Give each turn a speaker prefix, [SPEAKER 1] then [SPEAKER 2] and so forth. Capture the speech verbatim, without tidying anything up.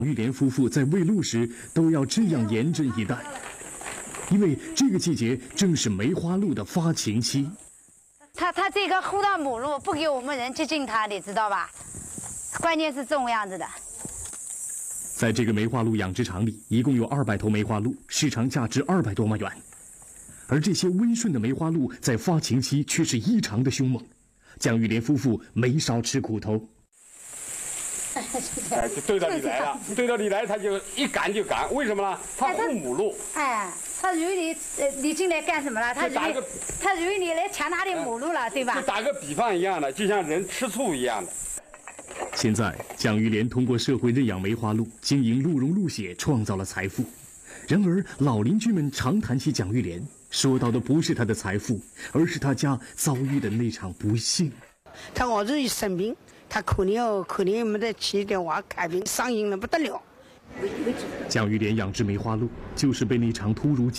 [SPEAKER 1] 玉莲夫妇在喂鹿时都要这样严阵以待，因为这个季节正是梅花鹿的发情期。
[SPEAKER 2] 它它这个护到母鹿，不给我们人接近它，你知道吧？关键是这种样子的。
[SPEAKER 1] 在这个梅花鹿养殖场里，一共有二百头梅花鹿，市场价值二百多万元。而这些温顺的梅花鹿在发情期却是异常的凶猛，蒋玉莲夫妇没少吃苦头。
[SPEAKER 3] 哎，就对到你来了，对到你来，它就一赶就赶，为什么呢？它护母鹿。
[SPEAKER 2] 哎，它以为你呃你进来干什么了？它以为它以为你来抢它的母鹿了，对吧？
[SPEAKER 3] 就打个比方一样的，就像人吃醋一样的。
[SPEAKER 1] 现在，蒋玉莲通过社会认养梅花鹿，经营鹿茸鹿血，创造了财富。然而，老邻居们常谈起蒋玉莲，说到的不是她的财富，而是她家遭遇的那场不幸。
[SPEAKER 4] 他儿子一生病。他可怜哦，可怜没得气的娃看病，伤心的不得了。
[SPEAKER 1] 蒋玉莲养殖梅花鹿，就是被那场突如其